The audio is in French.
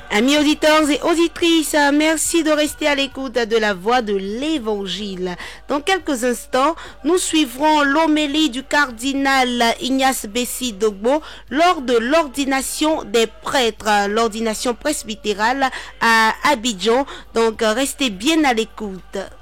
Amis auditeurs et auditrices, merci de rester à l'écoute de la voix de l'Évangile. Dans quelques instants, nous suivrons l'homélie du cardinal Ignace Bessi Dogbo lors de l'ordination des prêtres, l'ordination presbytérale à Abidjan. Donc, restez bien à l'écoute.